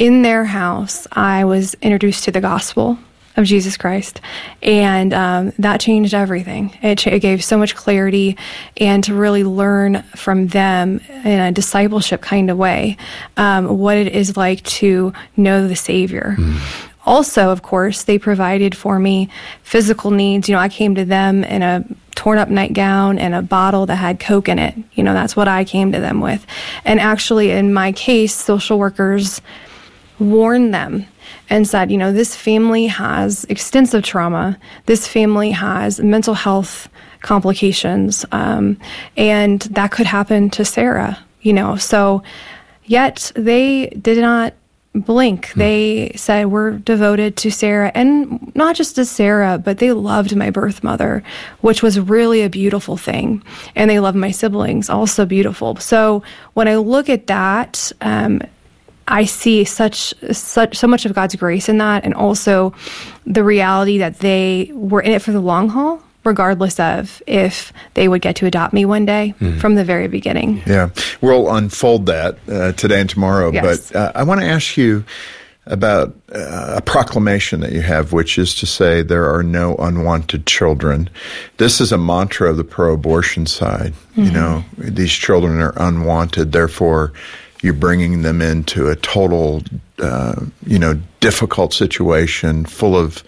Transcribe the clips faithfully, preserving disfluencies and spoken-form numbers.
in their house, I was introduced to the gospel of Jesus Christ, and um, that changed everything. It, ch- it gave so much clarity, and to really learn from them in a discipleship kind of way um, what it is like to know the Savior. Mm. Also, of course, they provided for me physical needs. You know, I came to them in a torn up nightgown and a bottle that had Coke in it. You know, that's what I came to them with. And actually, in my case, social workers warned them and said, you know, this family has extensive trauma. This family has mental health complications. Um, and that could happen to Sarah, you know. So yet they did not blink. Hmm. They said, we're devoted to Sarah. And not just to Sarah, but they loved my birth mother, which was really a beautiful thing. And they loved my siblings, also beautiful. So when I look at that, um, I see such, such, so much of God's grace in that, and also the reality that they were in it for the long haul, regardless of if they would get to adopt me one day mm. from the very beginning. Yeah. We'll unfold that uh, today and tomorrow. Yes. But uh, I want to ask you about uh, a proclamation that you have, which is to say there are no unwanted children. This is a mantra of the pro-abortion side. Mm-hmm. You know, these children are unwanted, therefore you're bringing them into a total, uh, you know, difficult situation full of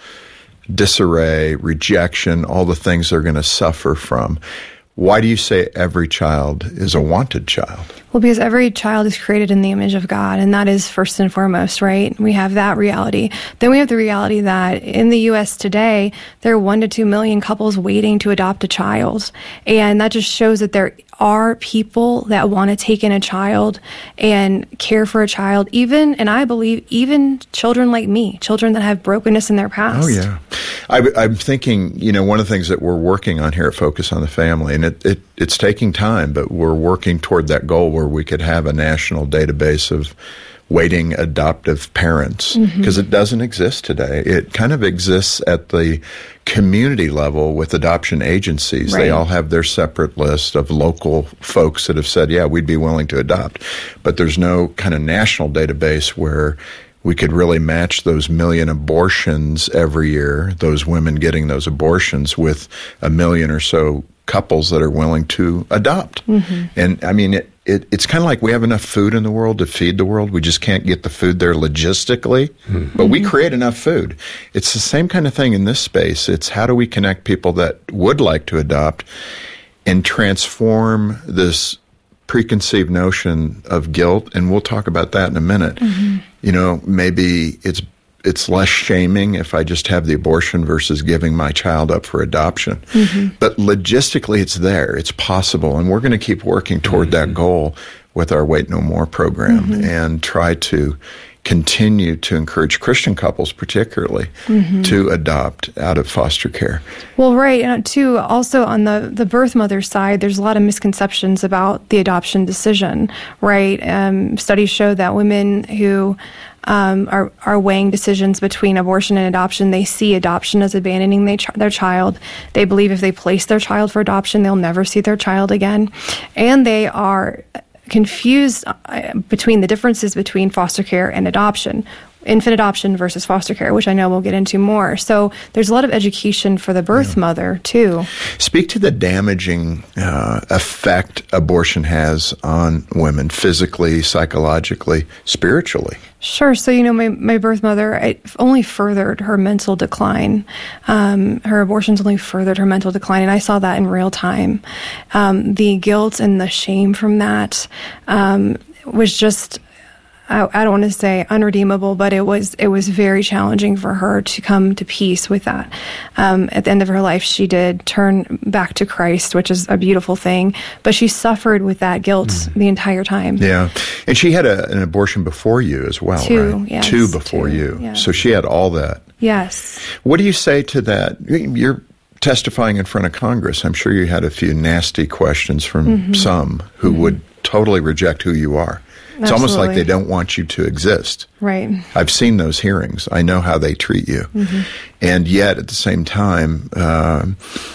disarray, rejection, all the things they're going to suffer from. Why do you say every child is a wanted child? Well, because every child is created in the image of God, and that is first and foremost, right? We have that reality. Then we have the reality that in the U S today, there are one to two million couples waiting to adopt a child. And that just shows that there are people that want to take in a child and care for a child, even, and I believe, even children like me, children that have brokenness in their past. Oh, yeah. I, I'm thinking, you know, one of the things that we're working on here at Focus on the Family, and it, it it's taking time, but we're working toward that goal where we could have a national database of waiting adoptive parents, because mm-hmm. it doesn't exist today. It kind of exists at the community level with adoption agencies. Right. They all have their separate list of local folks that have said, yeah, we'd be willing to adopt. But there's no kind of national database where we could really match those million abortions every year, those women getting those abortions, with a million or so couples that are willing to adopt. Mm-hmm. And I mean, it, it it's kind of like we have enough food in the world to feed the world. We just can't get the food there logistically, mm-hmm. but we create enough food. It's the same kind of thing in this space. It's how do we connect people that would like to adopt and transform this preconceived notion of guilt, and we'll talk about that in a minute. Mm-hmm. You know, maybe it's it's less shaming if I just have the abortion versus giving my child up for adoption. Mm-hmm. But logistically, it's there. It's possible, and we're going to keep working toward mm-hmm. that goal with our Wait No More program mm-hmm. and try to continue to encourage Christian couples particularly mm-hmm. to adopt out of foster care. Well, right. And too, also on the, the birth mother side, there's a lot of misconceptions about the adoption decision, right? Um, studies show that women who um, are, are weighing decisions between abortion and adoption, they see adoption as abandoning they ch- their child. They believe if they place their child for adoption, they'll never see their child again. And they are confused between the differences between foster care and adoption, infant adoption versus foster care, which I know we'll get into more. So there's a lot of education for the birth yeah. mother, too. Speak to the damaging uh, effect abortion has on women, physically, psychologically, spiritually. Sure. So, you know, my, my birth mother, it only furthered her mental decline. Um, her abortions only furthered her mental decline, and I saw that in real time. Um, the guilt and the shame from that um, was just, I, I don't want to say unredeemable, but it was it was very challenging for her to come to peace with that. Um, at the end of her life, she did turn back to Christ, which is a beautiful thing, but she suffered with that guilt mm. the entire time. Yeah, and she had a, an abortion before you as well, two, right? Yes, two before two, you. Yes. So she had all that. Yes. What do you say to that? You're testifying in front of Congress. I'm sure you had a few nasty questions from mm-hmm. some who mm-hmm. would totally reject who you are. It's Absolutely. Almost like they don't want you to exist. Right. I've seen those hearings. I know how they treat you. Mm-hmm. And yet, at the same time, uh,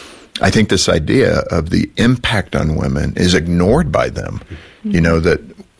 I think this idea of the impact on women is ignored by them. Mm-hmm. You know, that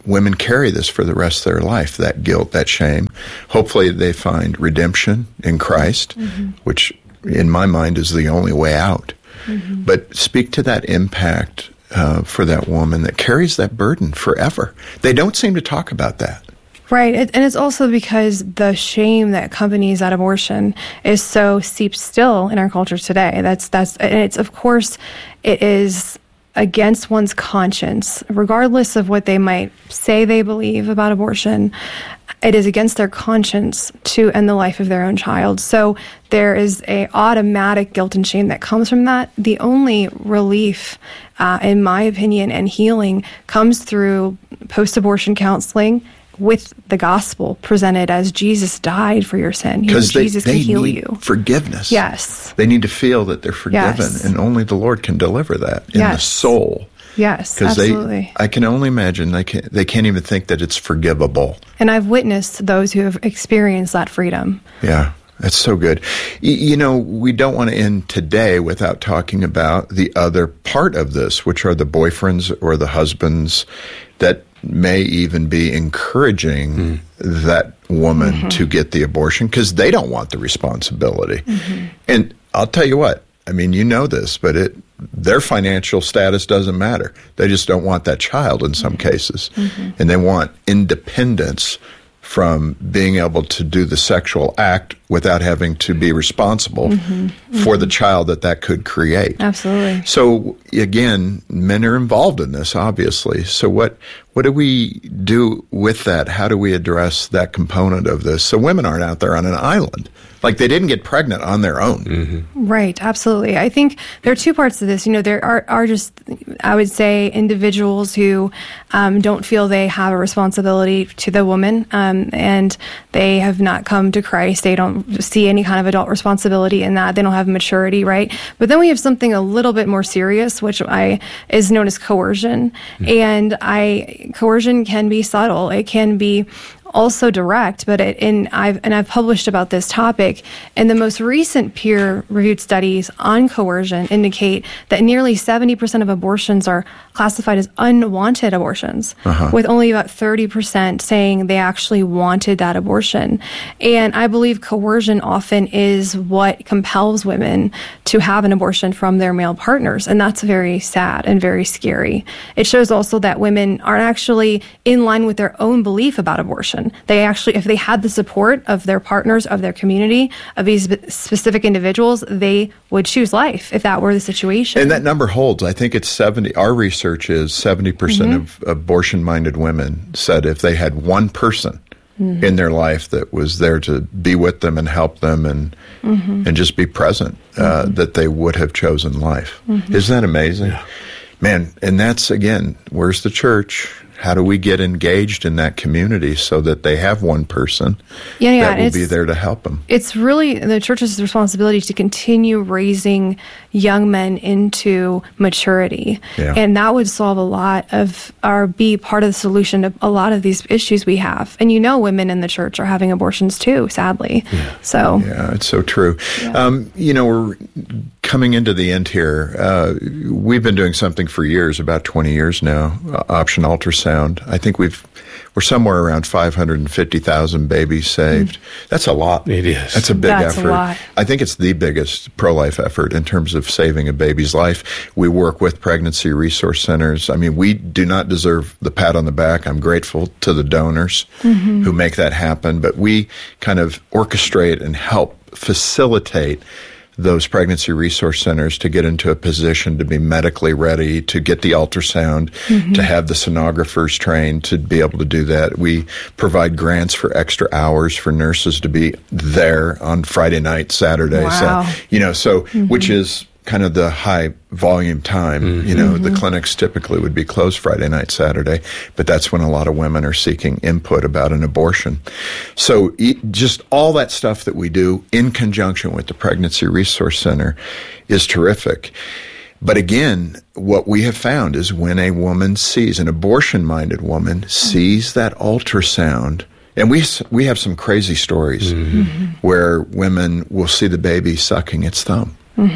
women carry this for the rest of their life, that guilt, that shame. Hopefully they find redemption in Christ, mm-hmm. which in my mind is the only way out. Mm-hmm. But speak to that impact uh, for that woman that carries that burden forever. They don't seem to talk about that. Right. It, and it's also because the shame that accompanies that abortion is so steeped still in our culture today. That's, that's, and it's, of course, it is against one's conscience, regardless of what they might say they believe about abortion. It is against their conscience to end the life of their own child. So there is a automatic guilt and shame that comes from that. The only relief, uh, in my opinion, and healing comes through post-abortion counseling with the gospel presented as Jesus died for your sin. You know, they, Jesus they can heal need you. Forgiveness. Yes. They need to feel that they're forgiven, yes. and only the Lord can deliver that in yes. the soul. Yes, absolutely. They, I can only imagine they can't, they can't even think that it's forgivable. And I've witnessed those who have experienced that freedom. Yeah, that's so good. Y- you know, we don't want to end today without talking about the other part of this, which are the boyfriends or the husbands that may even be encouraging mm. that woman mm-hmm. to get the abortion because they don't want the responsibility. Mm-hmm. And I'll tell you what, I mean, you know this, but it their financial status doesn't matter. They just don't want that child in some mm-hmm. cases. Mm-hmm. And they want independence from being able to do the sexual act without having to be responsible mm-hmm. Mm-hmm. for the child that that could create. Absolutely. So again, men are involved in this, obviously. So what what do we do with that? How do we address that component of this? So women aren't out there on an island. Like they didn't get pregnant on their own. Mm-hmm. Right, absolutely. I think there are two parts to this. You know, there are, are just, I would say, individuals who um, don't feel they have a responsibility to the woman, um, and they have not come to Christ. They don't see any kind of adult responsibility in that. They don't have maturity, right? But then we have something a little bit more serious, which I is known as coercion. Mm-hmm. And I coercion can be subtle. It can be also direct, but it, in I've and I've published about this topic, and the most recent peer-reviewed studies on coercion indicate that nearly seventy percent of abortions are classified as unwanted abortions, uh-huh. with only about thirty percent saying they actually wanted that abortion. And I believe coercion often is what compels women to have an abortion from their male partners, and that's very sad and very scary. It shows also that women aren't actually in line with their own belief about abortion. They actually, if they had the support of their partners, of their community, of these specific individuals, they would choose life if that were the situation. And that number holds. I think it's seventy. Our research is seventy percent mm-hmm. of abortion-minded women said if they had one person mm-hmm. in their life that was there to be with them and help them and mm-hmm. and just be present, uh, mm-hmm. that they would have chosen life. Mm-hmm. Isn't that amazing? Yeah. Man, and that's, again, where's the church? How do we get engaged in that community so that they have one person yeah, yeah, that will be there to help them? It's really the church's responsibility to continue raising young men into maturity. Yeah. And that would solve a lot of, or be part of the solution to a lot of these issues we have. And you know women in the church are having abortions too, sadly. Yeah. So yeah, it's so true. Yeah. Um, you know, we're coming into the end here. Uh, we've been doing something for years, about twenty years now, uh, option ultrasound. I think we've we're somewhere around five hundred fifty thousand babies saved. Mm. That's a lot. It is. That's a big That's effort. A lot. I think it's the biggest pro-life effort in terms of saving a baby's life. We work with pregnancy resource centers. I mean, we do not deserve the pat on the back. I'm grateful to the donors mm-hmm. who make that happen, but we kind of orchestrate and help facilitate those pregnancy resource centers to get into a position to be medically ready, to get the ultrasound, mm-hmm. to have the sonographers trained to be able to do that. We provide grants for extra hours for nurses to be there on Friday night, Saturday. Wow. So, you know, so, mm-hmm. which is kind of the high volume time. Mm-hmm. You know, mm-hmm. the clinics typically would be closed Friday night, Saturday, but that's when a lot of women are seeking input about an abortion. So just all that stuff that we do in conjunction with the Pregnancy Resource Center is terrific. But again, what we have found is when a woman sees, an abortion-minded woman sees that ultrasound, and we we have some crazy stories mm-hmm. where women will see the baby sucking its thumb. Mm-hmm.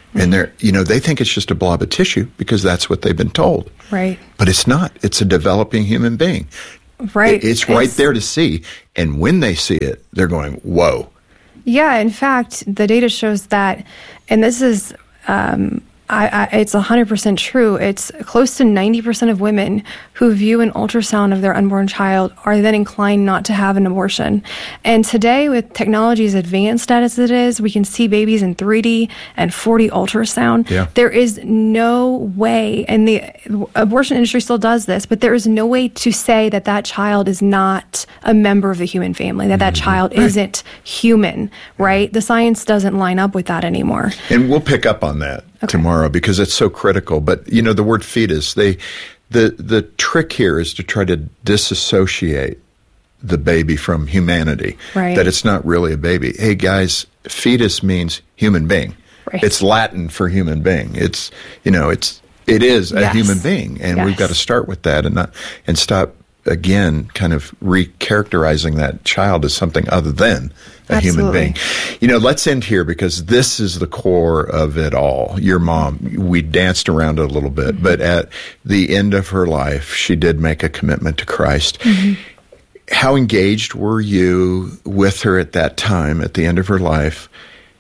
Mm-hmm. And they're, you know, they think it's just a blob of tissue because that's what they've been told. Right. But it's not. It's a developing human being. Right. It, it's right it's, there to see. And when they see it, they're going, whoa. Yeah. In fact, the data shows that, and this is, um, I, I, it's one hundred percent true. It's close to ninety percent of women who view an ultrasound of their unborn child are then inclined not to have an abortion. And today, with technology as advanced as it is, we can see babies in three D and four D ultrasound. Yeah. There is no way, and the abortion industry still does this, but there is no way to say that that child is not a member of the human family, that that mm-hmm. child right. isn't human, right? The science doesn't line up with that anymore. And we'll pick up on that. Okay. Tomorrow, because it's so critical. But you know, the word fetus, they, the the trick here is to try to disassociate the baby from humanity. Right. That it's not really a baby. Hey guys, fetus means human being. Right. It's Latin for human being. It's you know, it's it is a yes. human being, and yes. we've got to start with that and not and stop again, kind of recharacterizing that child as something other than a Absolutely. human being. You know, let's end here because this is the core of it all. Your mom, we danced around it a little bit, mm-hmm. but at the end of her life, she did make a commitment to Christ. Mm-hmm. How engaged were you with her at that time, at the end of her life?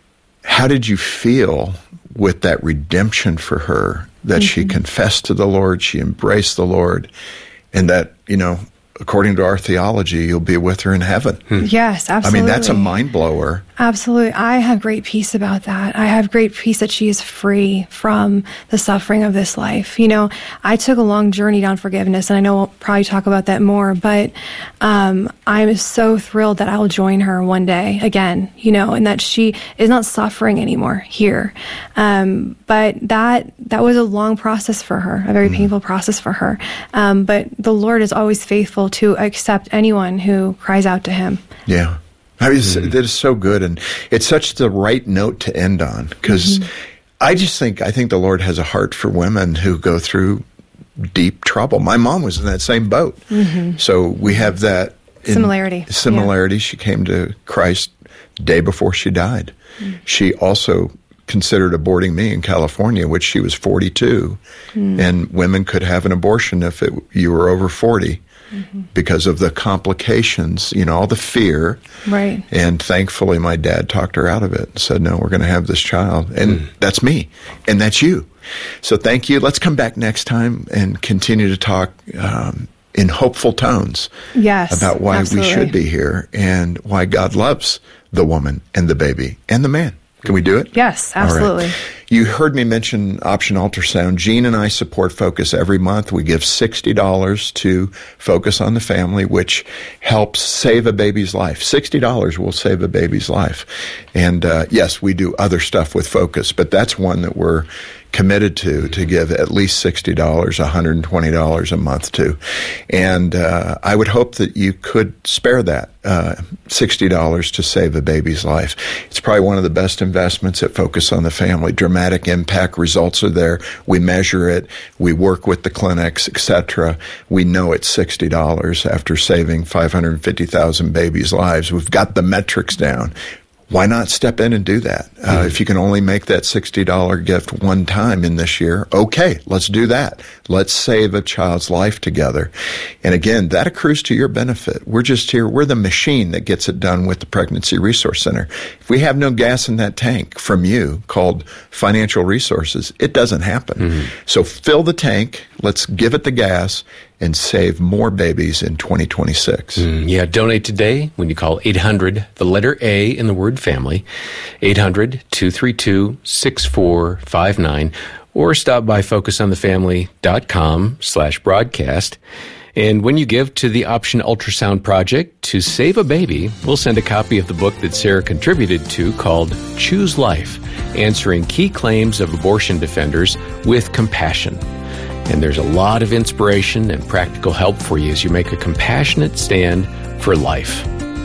How did you feel with that redemption for her, that mm-hmm. she confessed to the Lord, she embraced the Lord, and that, you know, according to our theology, you'll be with her in heaven? Hmm. Yes, absolutely. I mean, that's a mind blower. Absolutely. I have great peace about that. I have great peace that she is free from the suffering of this life. You know, I took a long journey down forgiveness, and I know we'll probably talk about that more, but um, I'm so thrilled that I'll join her one day again, you know, and that she is not suffering anymore here. Um, but that that was a long process for her, a very mm. painful process for her. Um, but the Lord is always faithful to accept anyone who cries out to him. Yeah. I mean, mm-hmm. that is so good, and it's such the right note to end on, because mm-hmm. I just think, I think the Lord has a heart for women who go through deep trouble. My mom was in that same boat. Mm-hmm. So we have that in similarity. Similarity. Yeah. She came to Christ day before she died. Mm-hmm. She also considered aborting me in California, which she was forty-two, mm-hmm. and women could have an abortion if it, you were over forty. Mm-hmm. Because of the complications, you know, all the fear. Right. And thankfully, my dad talked her out of it and said, no, we're going to have this child. And mm. that's me. And that's you. So thank you. Let's come back next time and continue to talk um, in hopeful tones. Yes, about why absolutely. we should be here and why God loves the woman and the baby and the man. Can we do it? Yes, absolutely. Right. You heard me mention Option Ultrasound. Jean and I support Focus every month. We give sixty dollars to Focus on the Family, which helps save a baby's life. sixty dollars will save a baby's life. And uh, yes, we do other stuff with Focus, but that's one that we're committed to, to give at least sixty dollars, one hundred twenty dollars a month to. And uh, I would hope that you could spare that uh, sixty dollars to save a baby's life. It's probably one of the best investments at Focus on the Family. Dramatic impact, results are there. We measure it. We work with the clinics, et cetera. We know it's sixty dollars after saving five hundred fifty thousand babies' lives. We've got the metrics down. Why not step in and do that? Uh, mm-hmm. If you can only make that sixty dollars gift one time in this year, okay, let's do that. Let's save a child's life together. And again, that accrues to your benefit. We're just here. We're the machine that gets it done with the Pregnancy Resource Center. If we have no gas in that tank from you called financial resources, it doesn't happen. Mm-hmm. So fill the tank. Let's give it the gas and save more babies in twenty twenty-six. Mm, yeah, donate today when you call eight hundred, the letter A in the word family, eight hundred, two three two, six four five nine, or stop by focusonthefamily.com slash broadcast. And when you give to the Option Ultrasound Project to save a baby, we'll send a copy of the book that Sarah contributed to called Choose Life, Answering Key Claims of Abortion Defenders with Compassion. And there's a lot of inspiration and practical help for you as you make a compassionate stand for life.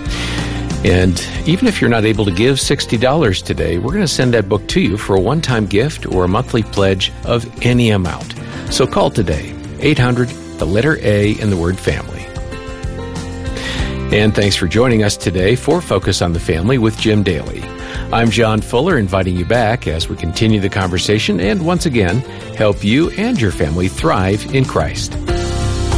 And even if you're not able to give sixty dollars today, we're going to send that book to you for a one-time gift or a monthly pledge of any amount. So call today, eight hundred, the letter A in the word family. And thanks for joining us today for Focus on the Family with Jim Daly. I'm John Fuller, inviting you back as we continue the conversation and once again help you and your family thrive in Christ.